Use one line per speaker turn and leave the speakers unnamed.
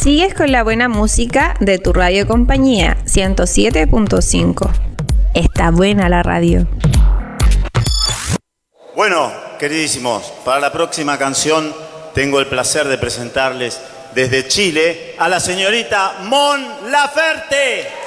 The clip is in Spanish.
Sigues con la buena música de tu radio compañía, 107.5. Está buena la radio.
Bueno, queridísimos, para la próxima canción tengo el placer de presentarles desde Chile a la señorita Mon Laferte.